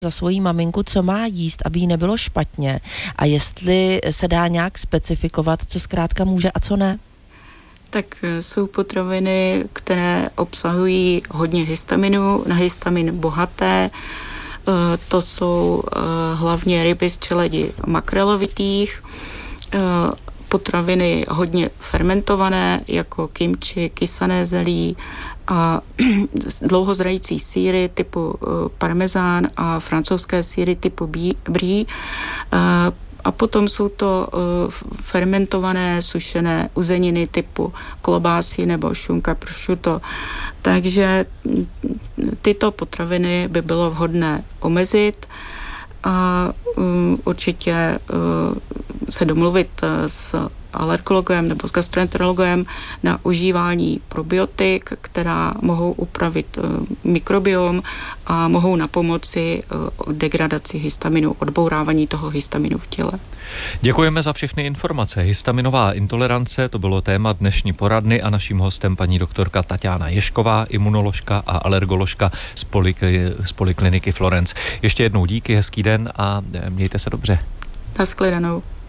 za svoji maminku, co má jíst, aby jí nebylo špatně a jestli se dá nějak specifikovat, co zkrátka může a co ne? Tak jsou potraviny, které obsahují hodně histaminu, na histamin bohaté. To jsou hlavně ryby z čeledi makrelovitých, potraviny hodně fermentované, jako kimči, kysané zelí a dlouhozrající sýry typu parmezán a francouzské sýry typu brie. A potom jsou to fermentované, sušené uzeniny typu klobásy nebo šunka prosciutto. Takže tyto potraviny by bylo vhodné omezit a určitě se domluvit s alergologem nebo s gastroenterologem na užívání probiotik, která mohou upravit mikrobiom a mohou napomoci degradaci histaminu, odbourávání toho histaminu v těle. Děkujeme za všechny informace. Histaminová intolerance, to bylo téma dnešní poradny a naším hostem paní doktorka Taťána Ježková, imunoložka a alergoložka z Polikliniky Florence. Ještě jednou díky, hezký den a mějte se dobře. Nashledanou.